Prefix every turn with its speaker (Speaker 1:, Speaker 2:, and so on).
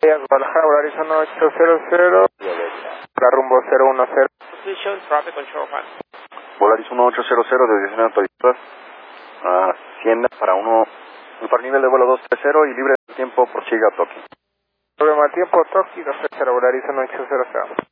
Speaker 1: Guadalajara, Horizon 800, la rumbo 010.
Speaker 2: Position Traffic Control 1.
Speaker 3: Volaris 1800 de 19 autoridades, Hacienda para nivel de vuelo 230 y libre de tiempo por Chiga Toki.
Speaker 1: Problema tiempo, Toki 230, Volaris 1800.